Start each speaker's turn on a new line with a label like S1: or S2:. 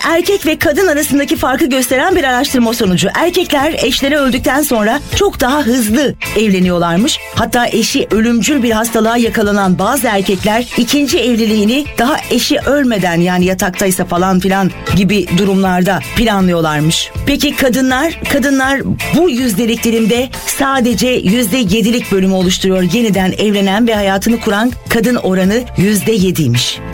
S1: erkek ve kadın arasındaki farkı gösteren bir araştırma sonucu. Erkekler eşleri öldükten sonra çok daha hızlı evleniyorlarmış. Hatta eşi ölümcül bir hastalığa yakalanan bazı erkekler ikinci evliliğini daha eşi ölmeden, yani yataktaysa falan filan gibi durumlarda planlıyorlarmış. Peki kadınlar bu yüzdelik dilimde sadece %7'lik bölümü oluşturuyor. Yeniden evlenen ve hayatını kuran kadın oranı %7'ymiş.